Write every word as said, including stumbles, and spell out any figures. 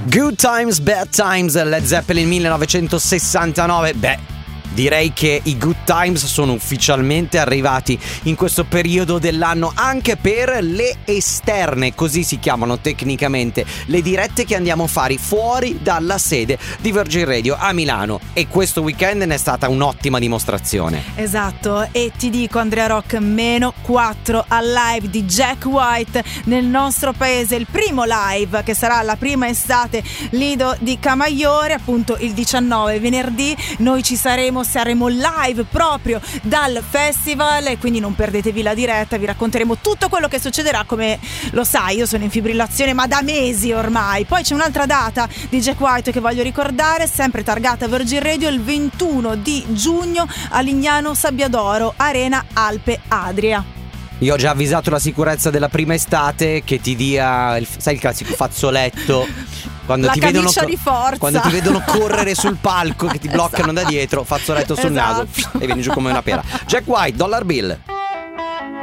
Good Times, Bad Times, Led Zeppelin millenovecentosessantanove. Beh, direi che i Good Times sono ufficialmente arrivati in questo periodo dell'anno anche per le esterne, così si chiamano tecnicamente, le dirette che andiamo a fare fuori dalla sede di Virgin Radio a Milano, e questo weekend ne è stata un'ottima dimostrazione. Esatto, e ti dico, Andrea Rock, meno quattro al live di Jack White nel nostro paese, il primo live che sarà la prima estate Lido di Camaiore, appunto il diciannove, venerdì. Noi ci saremo saremo live proprio dal festival e quindi non perdetevi la diretta, vi racconteremo tutto quello che succederà. Come lo sai, io sono in fibrillazione ma da mesi ormai. Poi c'è un'altra data di Jack White che voglio ricordare, sempre targata Virgin Radio, il ventuno di giugno a Lignano Sabbiadoro, Arena Alpe Adria. Io ho già avvisato la sicurezza della prima estate che ti dia il, sai, il classico fazzoletto quando la ti vedono camicia di forza, quando ti vedono correre sul palco, che ti bloccano, esatto, da dietro, fazzoletto sul, esatto, naso e vieni giù come una pera. Jack White, Dollar Bill.